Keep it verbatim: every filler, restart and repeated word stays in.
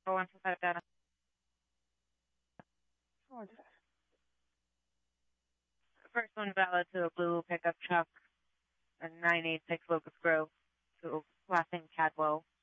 one for five data. First one valid to a blue pickup truck, a nine eight six Locust Grove, to last name Cadwell.